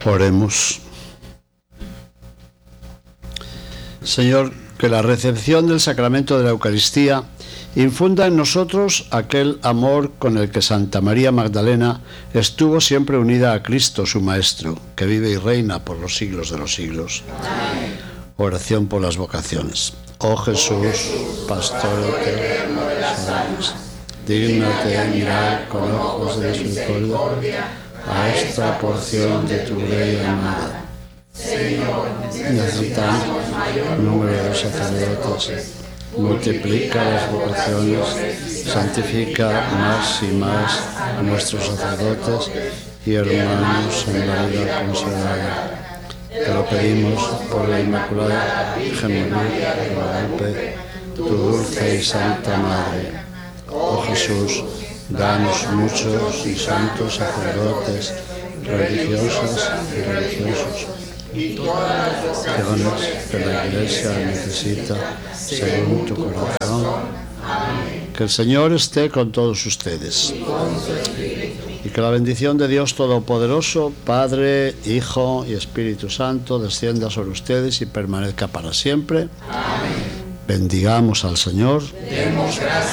Oremos. Señor, que la recepción del sacramento de la Eucaristía infunda en nosotros aquel amor con el que Santa María Magdalena estuvo siempre unida a Cristo, su Maestro, que vive y reina por los siglos de los siglos. Amén. Oración por las vocaciones. Oh Jesús, pastor eterno de las almas, dígnate de mirar con ojos de misericordia a esta porción de tu Grey amada. Señor, necesitamos mayor número de sacerdotes, multiplica las vocaciones, santifica más y más a nuestros sacerdotes y hermanos en la vida consagrada. Te lo pedimos por la Inmaculada Virgen María de Guadalupe, tu dulce y santa Madre. Oh Jesús, danos muchos y santos sacerdotes, religiosas y religiosos, y todas las vocaciones que la Iglesia necesita según tu corazón. Amén. Que el Señor esté con todos ustedes. Y que la bendición de Dios Todopoderoso, Padre, Hijo y Espíritu Santo, descienda sobre ustedes y permanezca para siempre. Amén. Bendigamos al Señor. Demos gracias.